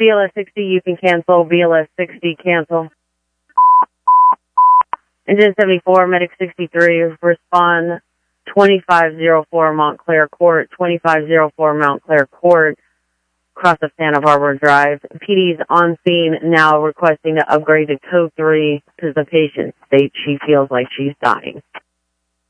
BLS 60, you can cancel. BLS 60, cancel. Engine 74, Medic 63, respond 2504 Montclair Court, 2504 Montclair Court, across of Santa Barbara Drive. PD's on scene now requesting to upgrade to Code 3 because the patient states she feels like she's dying.